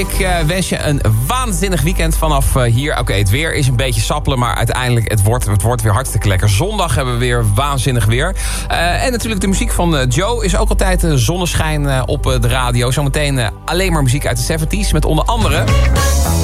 Ik wens je een waanzinnig weekend vanaf hier. Oké, het weer is een beetje sappelen, maar uiteindelijk het wordt weer hartstikke lekker. Zondag hebben we weer waanzinnig weer. En natuurlijk de muziek van Joe is ook altijd zonneschijn op de radio. Zometeen alleen maar muziek uit de 70's met onder andere...